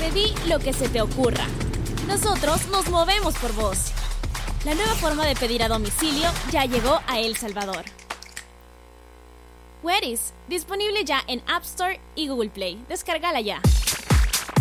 Pedí lo que se te ocurra. Nosotros nos movemos por vos. La nueva forma de pedir a domicilio ya llegó a El Salvador. Where's, disponible ya en App Store y Google Play. Descárgala ya.